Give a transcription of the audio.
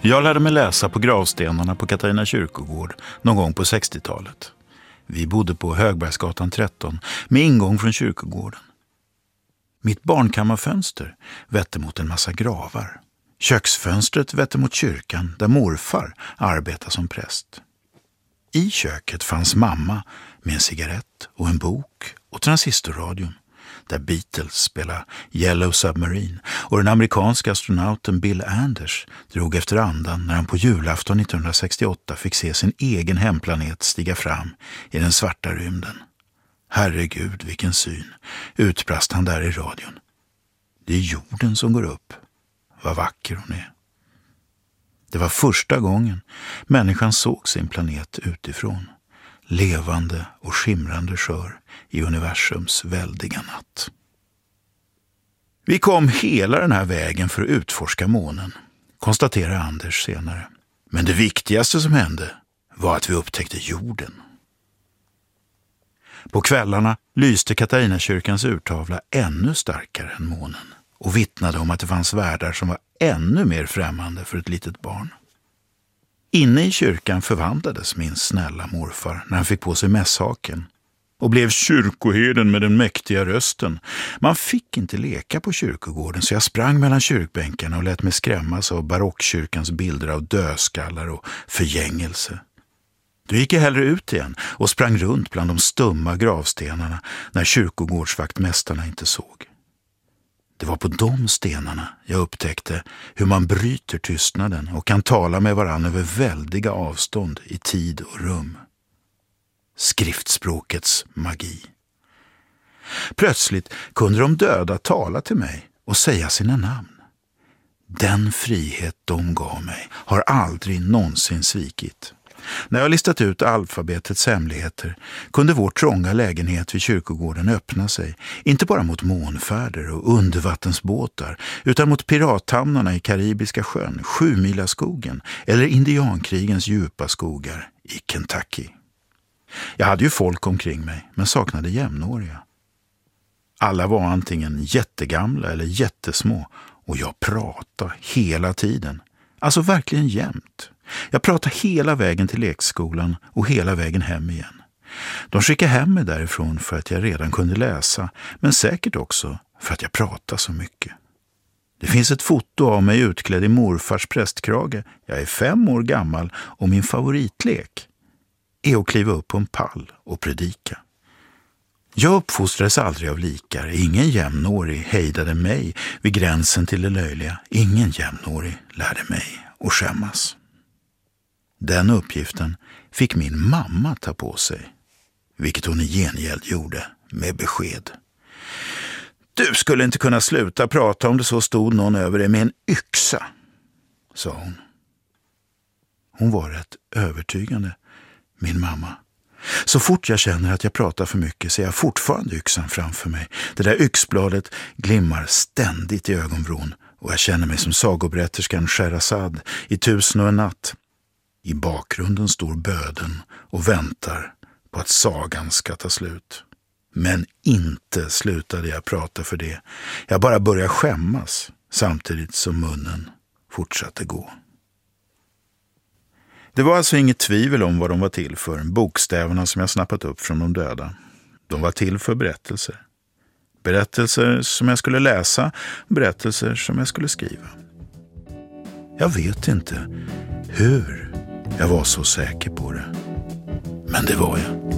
Jag lärde mig läsa på gravstenarna på Katarina kyrkogård någon gång på 60-talet. Vi bodde på Högbergsgatan 13 med ingång från kyrkogården. Mitt barnkammarfönster vette mot en massa gravar. Köksfönstret vette mot kyrkan där morfar arbetar som präst. I köket fanns mamma med en cigarett och en bok och transistorradion där Beatles spelade Yellow Submarine och den amerikanska astronauten Bill Anders drog efter andan när han på julafton 1968 fick se sin egen hemplanet stiga fram i den svarta rymden. Herregud, vilken syn, utbrast han där i radion. Det är jorden som går upp. Vad vacker hon är. Det var första gången människan såg sin planet utifrån. Levande och skimrande skör i universums väldiga natt. Vi kom hela den här vägen för att utforska månen, konstaterar Anders senare. Men det viktigaste som hände var att vi upptäckte jorden. På kvällarna lyste Katarinakyrkans urtavla ännu starkare än månen och vittnade om att det fanns världar som var ännu mer främmande för ett litet barn. Inne i kyrkan förvandlades min snälla morfar när han fick på sig mässhaken och blev kyrkoherden med den mäktiga rösten. Man fick inte leka på kyrkogården så jag sprang mellan kyrkbänkarna och lät mig skrämmas av barockkyrkans bilder av dödskallar och förgängelse. Då gick jag hellre ut igen och sprang runt bland de stumma gravstenarna när kyrkogårdsvaktmästarna inte såg. Det var på de stenarna jag upptäckte hur man bryter tystnaden och kan tala med varann över väldiga avstånd i tid och rum. Skriftspråkets magi. Plötsligt kunde de döda tala till mig och säga sina namn. Den frihet de gav mig har aldrig någonsin svikit. När jag listat ut alfabetets hemligheter kunde vår trånga lägenhet vid kyrkogården öppna sig, inte bara mot månfärder och undervattensbåtar, utan mot pirathamnarna i Karibiska sjön, Sjumilaskogen eller indiankrigens djupa skogar i Kentucky. Jag hade ju folk omkring mig, men saknade jämnåriga. Alla var antingen jättegamla eller jättesmå, och jag pratade hela tiden. Alltså verkligen jämt. Jag pratade hela vägen till lekskolan och hela vägen hem igen. De skickade hem mig därifrån för att jag redan kunde läsa, men säkert också för att jag pratade så mycket. Det finns ett foto av mig utklädd i morfars prästkrage. Jag är 5 år gammal och min favoritlek är att kliva upp på en pall och predika. Jag uppfostrades aldrig av likar. Ingen jämnårig hejdade mig vid gränsen till det löjliga. Ingen jämnårig lärde mig att skämmas. Den uppgiften fick min mamma ta på sig, vilket hon i gengäld gjorde med besked. Du skulle inte kunna sluta prata om det så stod någon över dig med en yxa, sa hon. Hon var rätt övertygande, min mamma. Så fort jag känner att jag pratar för mycket ser jag fortfarande yxan framför mig. Det där yxbladet glimmar ständigt i ögonvrån och jag känner mig som sagoberätterskan Scheherazad i 1001 natt. I bakgrunden står böden och väntar på att sagan ska ta slut. Men inte slutade jag prata för det. Jag bara började skämmas samtidigt som munnen fortsatte gå. Det var alltså inget tvivel om vad de var till för, bokstäverna som jag snappat upp från de döda. De var till för berättelser. Berättelser som jag skulle läsa, berättelser som jag skulle skriva. Jag vet inte hur jag var så säker på det. Men det var jag.